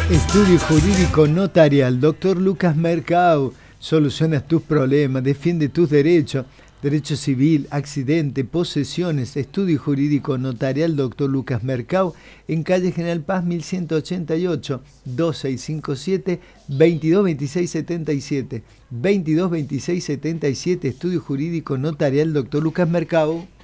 Estudio Jurídico Notarial, doctor Lucas Mercado. Soluciona tus problemas, defiende tus derechos. Derecho civil, accidente, posesiones. Estudio Jurídico Notarial, doctor Lucas Mercado, en calle General Paz 1188, 2657 222677. 222677, Estudio Jurídico Notarial, doctor Lucas Mercado.